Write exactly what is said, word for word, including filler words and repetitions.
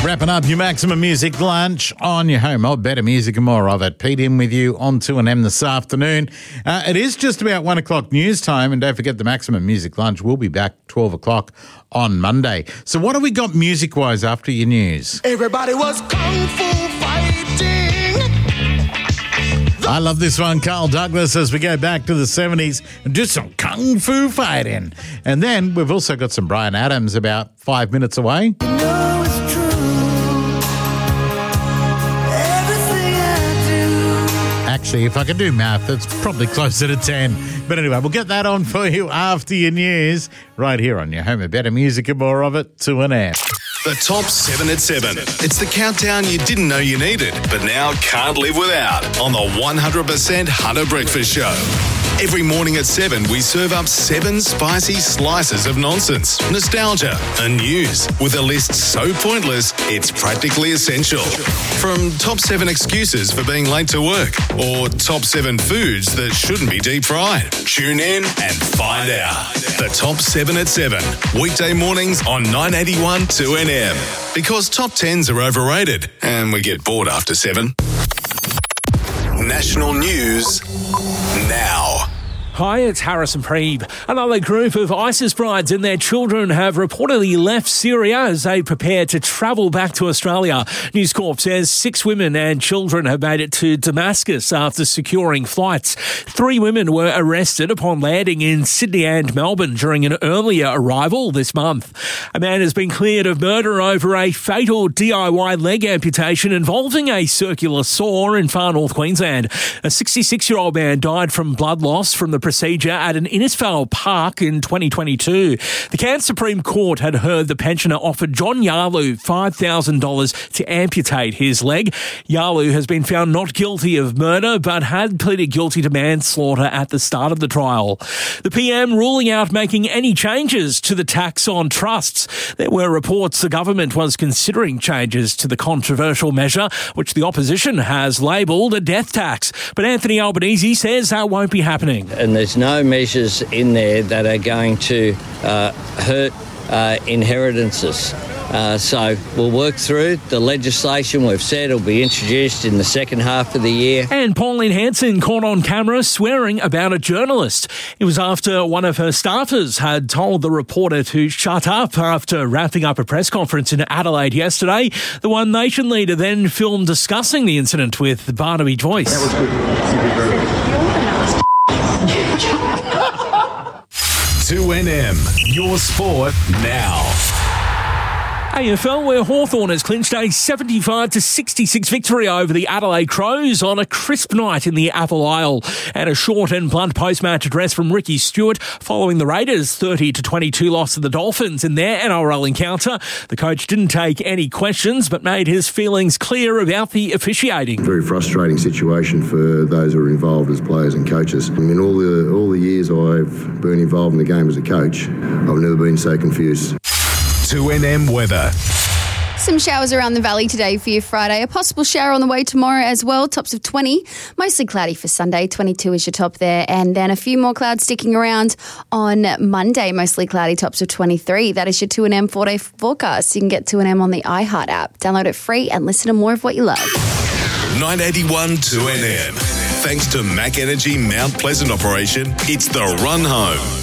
Wrapping up your Maximum Music lunch on your home of better music and more of it. Pete in with you on two N M this afternoon. Uh, it is just about one o'clock news time, and don't forget the Maximum Music lunch. We'll be back twelve o'clock on Monday. So what have we got music-wise after your news? Everybody was kung fu fighting. I love this one, Carl Douglas, as we go back to the seventies and do some kung fu fighting. And then we've also got some Bryan Adams about five minutes away. You know it's true. Everything I do. Actually, if I can do math, it's probably closer to ten. But anyway, we'll get that on for you after your news, right here on your home of better music and more of it, two N M. The Top seven at seven. It's the countdown you didn't know you needed, but now can't live without on the one hundred percent Hunter Breakfast Show. Every morning at seven, we serve up seven spicy slices of nonsense, nostalgia and news with a list so pointless, it's practically essential. From top seven excuses for being late to work or top seven foods that shouldn't be deep fried. Tune in and find out. The Top seven at seven. Weekday mornings on nine eighty-one two N M. Because top tens are overrated and we get bored after seven. National news now. Hi, it's Harrison Preeb. Another group of ISIS brides and their children have reportedly left Syria as they prepare to travel back to Australia. News Corp says six women and children have made it to Damascus after securing flights. Three women were arrested upon landing in Sydney and Melbourne during an earlier arrival this month. A man has been cleared of murder over a fatal D I Y leg amputation involving a circular saw in far north Queensland. A sixty-six-year-old man died from blood loss from the procedure at an Innisfail park in twenty twenty-two. The Cairns Supreme Court had heard the pensioner offered John Yarloo five thousand dollars to amputate his leg. Yarloo has been found not guilty of murder but had pleaded guilty to manslaughter at the start of the trial. The P M ruling out making any changes to the tax on trusts. There were reports the government was considering changes to the controversial measure, which the opposition has labelled a death tax. But Anthony Albanese says that won't be happening. And there's no measures in there that are going to uh, hurt uh, inheritances. Uh, so we'll work through the legislation. We've said it'll be introduced in the second half of the year. And Pauline Hanson caught on camera swearing about a journalist. It was after one of her staffers had told the reporter to shut up after wrapping up a press conference in Adelaide yesterday. The One Nation leader then filmed discussing the incident with Barnaby Joyce. That was good. two N M, your sport now. A F L, where Hawthorn has clinched a seventy-five to sixty-six victory over the Adelaide Crows on a crisp night in the Apple Isle. And a short and blunt post-match address from Ricky Stewart following the Raiders' thirty to twenty-two loss to the Dolphins in their N R L encounter. The coach didn't take any questions but made his feelings clear about the officiating. Very frustrating situation for those who are involved as players and coaches. I mean, all the all the years I've been involved in the game as a coach, I've never been so confused. two N M weather. Some showers around the valley today for your Friday. A possible shower on the way tomorrow as well. Tops of twenty. Mostly cloudy for Sunday. twenty-two is your top there. And then a few more clouds sticking around on Monday. Mostly cloudy. Tops of twenty-three. That is your two N M four-day forecast. You can get two N M on the iHeart app. Download it free and listen to more of what you love. nine eighty-one two N M. Thanks to Mac Energy Mount Pleasant operation, it's the run home.